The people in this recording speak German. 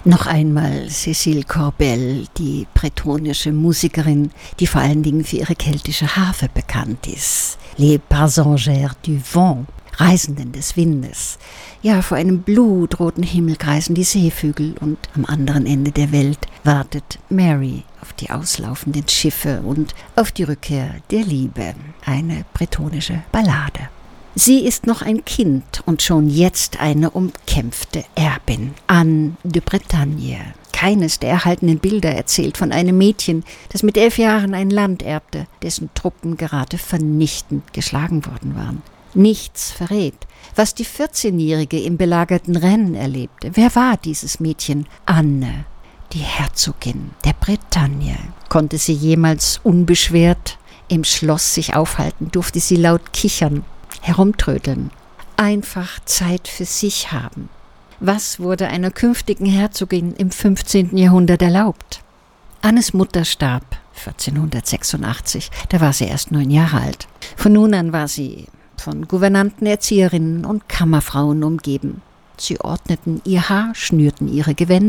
Noch einmal Cécile Corbel, die bretonische Musikerin, die vor allen Dingen für ihre keltische Harfe bekannt ist. Les Passagers du Vent, Reisenden des Windes. Ja, vor einem blutroten Himmel kreisen die Seevögel und am anderen Ende der Welt wartet Mary auf die auslaufenden Schiffe und auf die Rückkehr der Liebe. Eine bretonische Ballade. Sie ist noch ein Kind und schon jetzt eine umkämpfte Erbin, Anne de Bretagne. Keines der erhaltenen Bilder erzählt von einem Mädchen, das mit 11 Jahren ein Land erbte, dessen Truppen gerade vernichtend geschlagen worden waren. Nichts verrät, was die 14-Jährige im belagerten Rennes erlebte. Wer war dieses Mädchen? Anne, die Herzogin der Bretagne. Konnte sie jemals unbeschwert im Schloss sich aufhalten? Durfte sie laut kichern, herumtrödeln, einfach Zeit für sich haben? Was wurde einer künftigen Herzogin im 15. Jahrhundert erlaubt? Annes Mutter starb 1486, da war sie erst 9 Jahre alt. Von nun an war sie von Gouvernanten, Erzieherinnen und Kammerfrauen umgeben. Sie ordneten ihr Haar, schnürten ihre Gewänder,